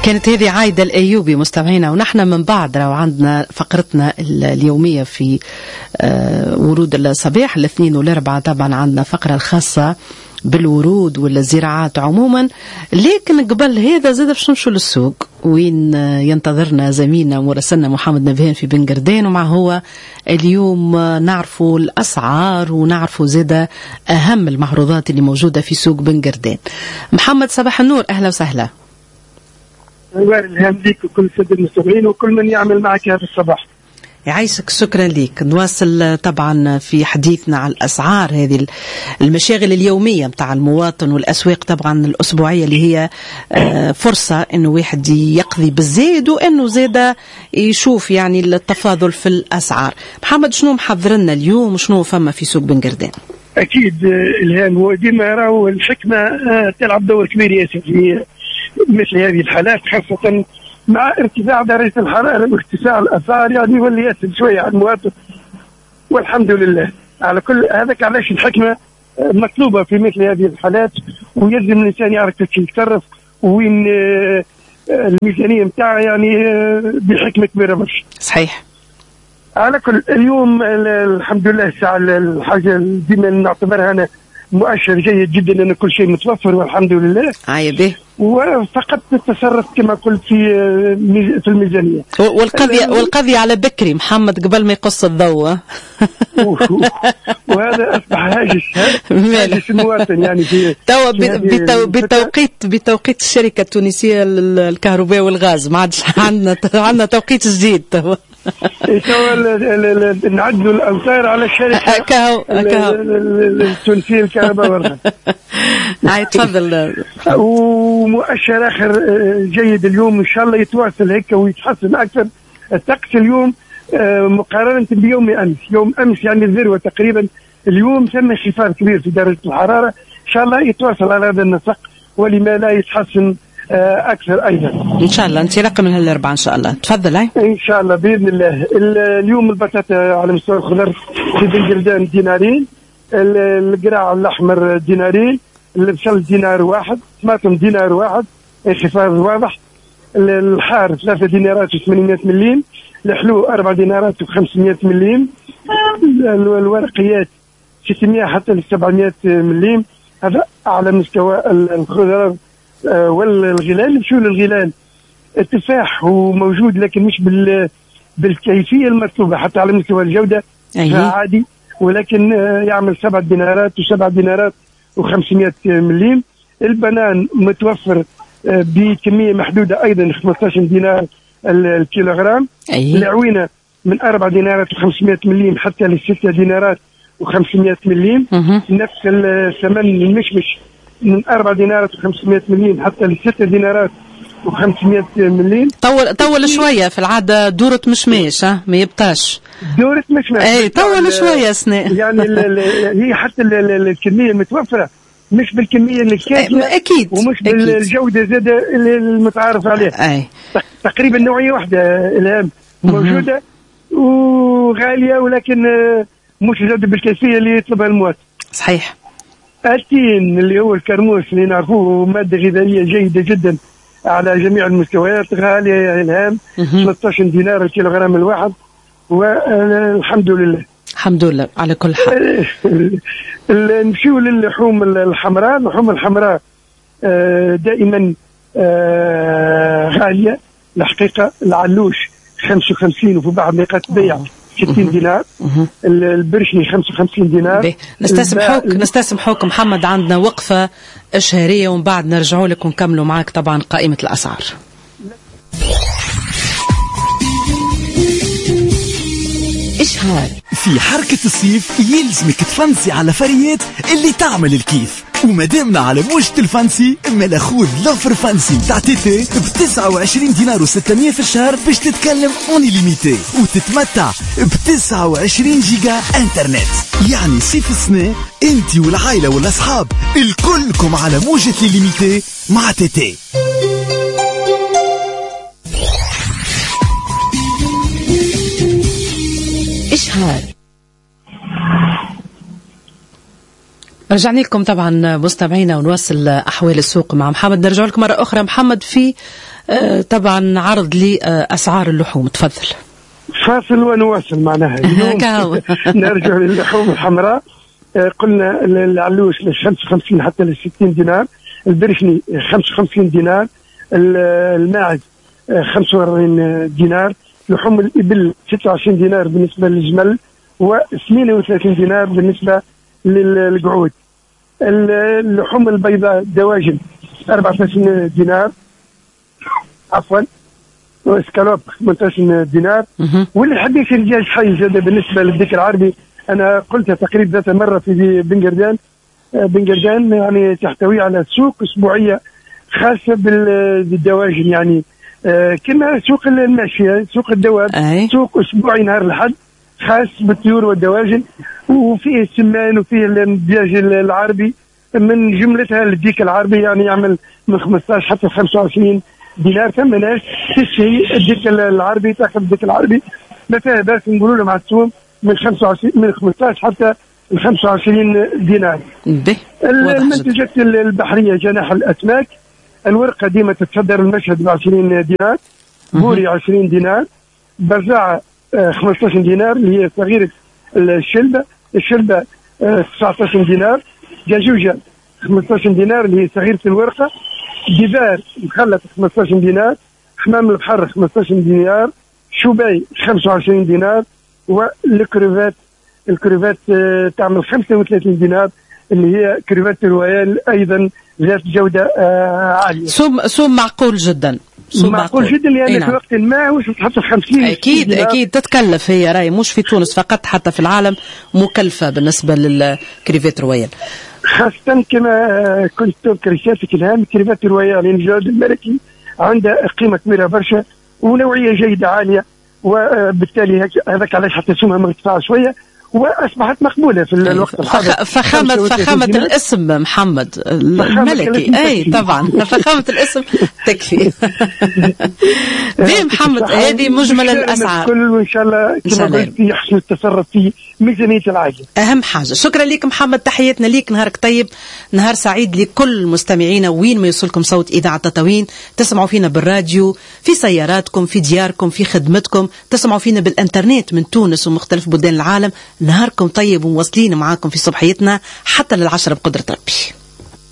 كانت هذه عايدة الأيوبي مستمعينا، ونحن من بعد لو عندنا فقرتنا اليومية في ورود الصباح الاثنين والاربعاء. طبعا عندنا فقرة الخاصة بالورود والزراعات عموما، لكن قبل هذا زاد باش نمشوا للسوق وين ينتظرنا زميلنا مراسلنا محمد نبهان في بن قردان، ومع هو اليوم نعرفوا الأسعار ونعرفوا زاد أهم المعروضات اللي موجودة في سوق بن قردان. محمد صباح النور، أهلا وسهلا. أهلا بك وكل سادة المستمعين وكل من يعمل معك هذا الصباح. يعيشك، شكرا لك. نواصل طبعا في حديثنا على الأسعار، هذه المشاغل اليومية متاع المواطن، والأسواق طبعا الأسبوعية اللي هي فرصة إنه واحد يقضي بالزيد وإنه زاد يشوف يعني التفاضل في الأسعار. محمد، شنو محضرنا اليوم وشنو فما في سوق بن قردان؟ أكيد الهام، وديما راهو الحكمة تلعب دور كبير ياسر في مثل هذه الحالات، خاصة مع ارتفاع درجة الحرارة وارتفاع الأسعار، يعني يولي يسهل شوية على المواطن، والحمد لله على كل هذاك. علاش الحكمة مطلوبة في مثل هذه الحالات، ويلزم الإنسان يعرف كيف يتصرف وين الميزانية متاعه، يعني بحكمة كبيرة برشا. صحيح. على كل اليوم الحمد لله الساعة الحاجة ديما نعتبرها أنا مؤشر جيد جدا ان كل شيء متوفر والحمد لله. عايبه. وفقط نتصرف كما قلت في الميزانيه. والقضيه على بكري محمد قبل ما يقص الضوء. وهذا اصبح هاجس المواطن، يعني في بتوقيت الشركه التونسيه للكهرباء والغاز ما عادش عندنا توقيت جديد تو. نعدلوا الأمطار على الشركة التونسية للكهرباء والغاز. تفضل. ومؤشر آخر جيد اليوم إن شاء الله يتواصل هيك ويتحسن أكثر الطقس اليوم مقارنة بيوم أمس. يوم أمس يعني الذروة تقريبا، اليوم ثم انخفاض كبير في درجة الحرارة، إن شاء الله يتواصل على هذا النسق ولما لا يتحسن أكثر أيضا إن شاء الله. أنت رقم من هالأربعة إن شاء الله، تفضل. إن شاء الله بإذن الله. اليوم البطاطا على مستوى الخضر في بن قردان دينارين، القراع الأحمر دينارين، البصل دينار واحد، طماطم دينار واحد، انخفاض واضح. الحار 3 دينارات و800 مليم، الحلو 4 دينارات و500 مليم، الورقيات 600 حتى ل 700 مليم. هذا أعلى مستوى الخضر. والغلال نمشيو للغلال، التفاح هو موجود لكن مش بالكيفية المطلوبة حتى على مستوى الجودة. عادي، ولكن يعمل 7 دينارات و7 دينارات و500 مليم. البنان متوفر بكمية محدودة أيضا 15 دينار الكيلوغرام. العوينة من 4 دينارات و500 مليم حتى ل6 دينارات و500 مليم. نفس الثمن المشمش من 4 دينارات و500 مليم حتى ل6 دينارات و500 مليم. طول شوية في العادة دورة مشماش، ما يبقاش دورة مشماش. اي طول شوية سنة. يعني هي حتى الكمية المتوفرة مش بالكمية الكافية أكيد، ومش بالجودة زاد المتعارف عليها. أي. تقريبا نوعية واحدة الآن موجودة وغالية، ولكن مش زاد بالكيفية اللي يطلبها المواطن. صحيح. التين اللي هو الكرموس اللي نعرفوه مادة غذائية جيدة جدا على جميع المستويات، غالية يا إلهام، 13 دينار الكيلوغرام الواحد، والحمد لله. الحمد لله على كل حال. نمشيو للحوم الحمراء. اللحوم الحمراء دائما غالية الحقيقة. العلوش 55 وفي بعض نقاط بيع 60 دينار. البرشني 55 دينار. نستسمحوك محمد، عندنا وقفة إشهارية ومن بعد نرجعوا لك ونكملوا معك طبعا قائمة الأسعار. إشهار. في حركة الصيف يلزمك تفنسي على فريات اللي تعمل الكيف، ومدامنا على موجة الفانسي مالا خذ لوفر فانسي تاع تيتي ب 29 دينار و600 في الشهر باش تتكلم اوني ليميتي وتتمتع ب 29 جيجا انترنت. يعني صيف السنة انتي والعائلة والاصحاب الكلكم على موجة ليميتي مع تيتي. إشهار. رجعنا لكم طبعا مستمعينا ونواصل أحوال السوق مع محمد. نرجع لكم مرة أخرى محمد في طبعا عرض لي أسعار اللحوم، تفضل. فاصل ونواصل معناها. اليوم نرجع للحوم الحمراء. قلنا العلوش ل 55 حتى ل 60 دينار، البرشني 55 دينار، الماعز 45 دينار، لحوم الإبل 26 دينار بالنسبة للجمل، و32 دينار بالنسبة للقعود. اللحوم البيضاء الدواجن 24 دينار، عفوا، واسكالوب 18 دينار. واللي حبيت الدجاج حي زاد بالنسبة للديك العربي، أنا قلتها تقريبا ذات مرة في بنقردان. بنقردان يعني تحتوي على سوق أسبوعية خاصة بالدواجن، يعني كما سوق الماشية، سوق الدواب، سوق أسبوعي نهار الأحد خاص بالطيور والدواجن، وفيه السمان وفيه الدجاج العربي من جملتها الديك العربي، يعني يعمل من 15 حتى 25 دينار. ثم ناس تشتري الديك العربي، تاخذ الديك العربي ما فيها باس، نقولوا له مع السوم من 15 حتى 25 دينار. المنتجات البحرية جناح الأسماك، الورقة ديما تتصدر المشهد ب 20 دينار، بوري 20 دينار، برزاعة 15 دينار اللي هي صغيرة الشلبة 19 دينار، جاجوجة 15 دينار اللي هي صغيرة الورقة، ديبار مخلط 15 دينار، حمام البحر 15 دينار، شوباي 25 دينار، والكروفات تعمل 35 دينار اللي هي كروفات الرويال أيضا ذات جودة عالية. سوم معقول جدا، معقول جدا، لأن في وقت ما وش تحط 50 أكيد تتكلف، هي راي مش في تونس فقط، حتى في العالم مكلفة بالنسبة للكريفات رويال، خاصة كما كنت تذكر سيادتك الهام. كريفات الرويال الجود الملكي عندها قيمة كبيرة برشا ونوعية جيدة عالية، وبالتالي هذاك علاش حتى سمها مرتفعة شوية واصبحت مقبوله في الوقت الحاضر. فخامه الاسم محمد الملكي، اي طبعا فخامه الاسم تكفي. محمد هذه مجمل الاسعار كل، وان شاء الله كما قلت يحسن التصرف في ميزانيه العاجل. اهم حاجه. شكرا لك محمد، تحياتنا ليك، نهارك طيب، نهار سعيد لكل مستمعينا وين ما يوصلكم صوت اذاعه تطاوين. تسمعوا فينا بالراديو، في سياراتكم، في دياركم، في خدمتكم، تسمعوا فينا بالانترنت من تونس ومختلف بلدان العالم. نهاركم طيب ومواصلين معاكم في صبحيتنا حتى للعشرة بقدرة ربي.